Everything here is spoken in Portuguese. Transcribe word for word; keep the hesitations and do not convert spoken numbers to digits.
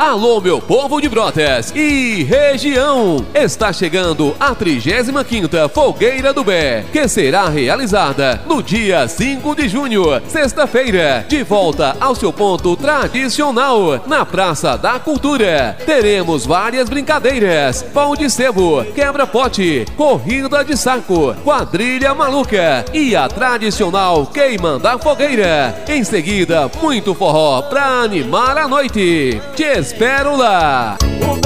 Alô, meu povo de Brotas e região! Está chegando a trigésima quinta Fogueira do Bé, que será realizada no dia cinco de junho, sexta-feira, de volta ao seu ponto tradicional, na Praça da Cultura. Teremos várias brincadeiras: pão de sebo, quebra-pote, corrida de saco, quadrilha maluca e a tradicional queima da fogueira. Em seguida, muito forró pra animar a noite. Te espero lá!